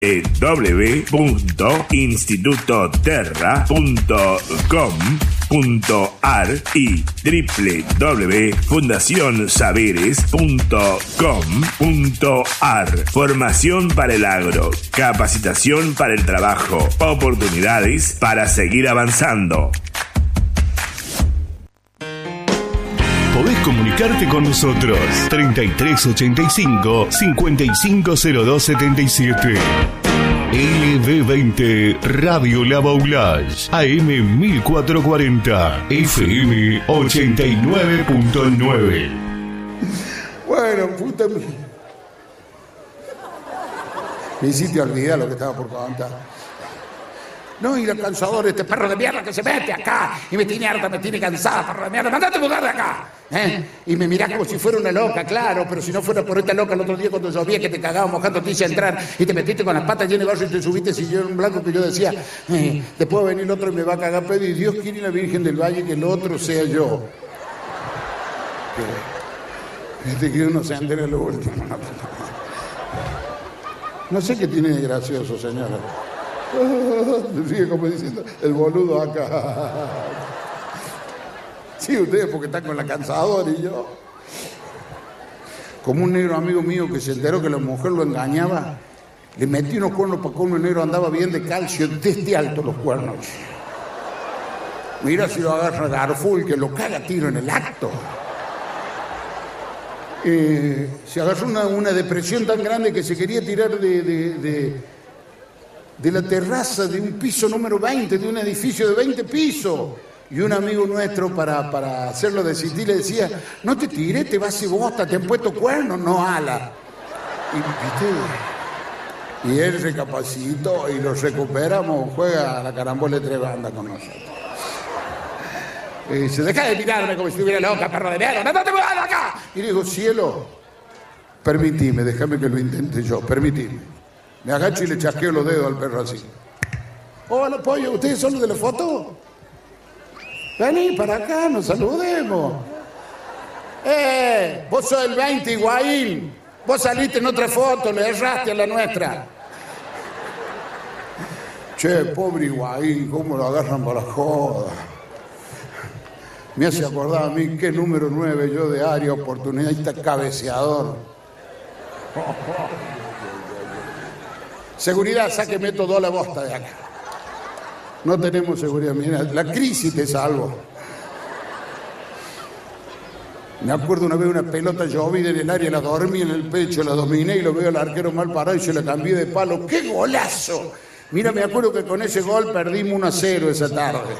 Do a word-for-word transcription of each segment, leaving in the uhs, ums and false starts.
w punto instituto terra punto com punto ar y w w w punto fundación saberes punto com punto ar. Formación para el agro, capacitación para el trabajo, oportunidades para seguir avanzando. Podés comunicarte con nosotros. treinta y tres ochenta y cinco, cincuenta y cinco cero dos setenta y siete. L B veinte Radio La Baulage, A M mil cuatrocientos cuarenta, F M ochenta y nueve punto nueve. Bueno, puta mía. Me hiciste olvidar lo que estaba por contar. No, y el cansador, este perro de mierda que se mete acá y me tiene harta, me tiene cansada, perro de mierda, mandate a mudar de acá. ¿Eh? Y me mirá como si fuera una loca, claro, pero si no fuera por esta loca el otro día cuando llovía que te cagaba mojando, te hice entrar y te metiste con las patas llenas de barro y te subiste sillón blanco que yo decía, eh, después va a venir el otro y me va a cagar pedo y Dios quiere y la Virgen del Valle que el otro sea yo. Que, este que uno se entere lo último. No sé qué tiene de gracioso, señora. Sigue como diciendo, el boludo acá. Sí, ustedes porque están con la cansadora y yo. Como un negro amigo mío que se enteró que la mujer lo engañaba, le metí unos cuernos para que uno negro andaba bien de calcio, de este alto los cuernos. Mira si lo agarra Garful, que lo caga a tiro en el acto. Eh, se agarró una, una depresión tan grande que se quería tirar de... de, de de la terraza de un piso número veinte, de un edificio de veinte pisos. Y un amigo nuestro, para, para hacerlo desistir, le decía, no te tires, te vas y bosta, te han puesto cuernos, no ala. Y, ¿viste? Y él recapacitó y lo recuperamos, juega a la carambola de tres bandas con nosotros. Y dice, deja de mirarme como si estuviera loca, perro de mierda, no te muevas de acá. Y digo, cielo, permitime, déjame que lo intente yo, permitime. Me agacho y le chasqueo los dedos al perro así. Hola, pollo, ¿ustedes son los de la foto? Vení para acá, nos saludemos. Eh, vos sos el veinte, Higuaín. Vos saliste en otra foto, le erraste a la nuestra. Che, pobre Higuaín, cómo lo agarran para la joda. Me hace acordar a mí qué número nueve yo de área oportunista cabeceador. Seguridad, sáqueme toda la bosta de acá. No tenemos seguridad. Mira, la crisis te salvo. Me acuerdo una vez una pelota llovida en el área, la dormí en el pecho, la dominé y lo veo al arquero mal parado y se la cambié de palo. ¡Qué golazo! Mira, me acuerdo que con ese gol perdimos uno a cero esa tarde.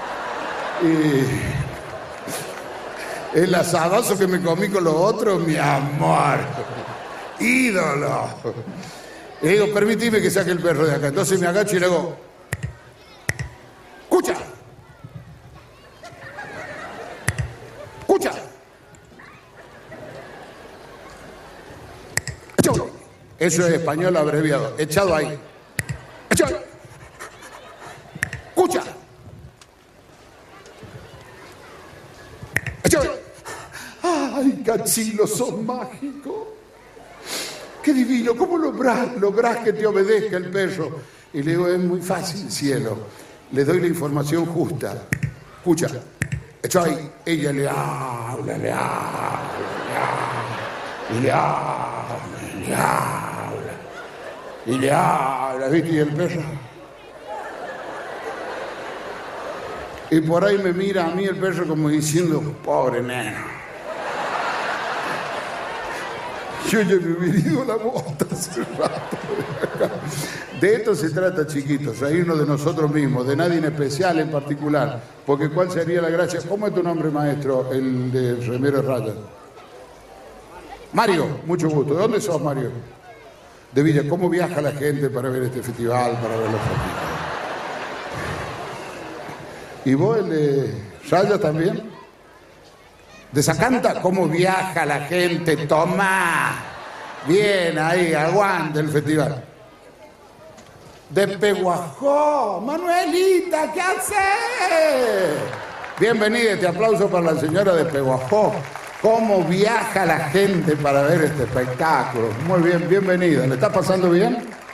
Y el asadazo que me comí con los otros, mi amor. Ídolo. Y le digo, permitime que saque el perro de acá. Entonces me agacho y le hago, escucha, escucha. Echado. Eso es español abreviado. Echado ahí. Echado. Escucha. Echado. Ay, Cachilo, sos mágico. Qué divino, ¿cómo lográs, lográs que te obedezca el perro? Y le digo, es muy fácil, cielo. Le doy la información justa. Escucha, esto ahí, ella le habla, le habla, le habla, y le habla, y le habla, y le habla, ¿viste? Y el perro. Y por ahí me mira a mí el perro como diciendo, pobre nena. Yo ya me hubiera ido la bota hace rato. De esto se trata, chiquitos, reírnos de nosotros mismos, de nadie en especial, en particular. Porque ¿cuál sería la gracia? ¿Cómo es tu nombre, maestro, el de Remero Raya? Mario, mucho gusto. ¿De dónde sos, Mario? De Villa. ¿Cómo viaja la gente para ver este festival, para ver los festivales? ¿Y vos, el de Raya, también? ¿De Sacanta? ¿Cómo viaja la gente? ¡Toma! Bien, ahí, aguante el festival. De Peguajó, Manuelita, ¿qué haces? Bienvenida, este aplauso para la señora de Peguajó. ¿Cómo viaja la gente para ver este espectáculo? Muy bien, bienvenida. ¿Le está pasando bien?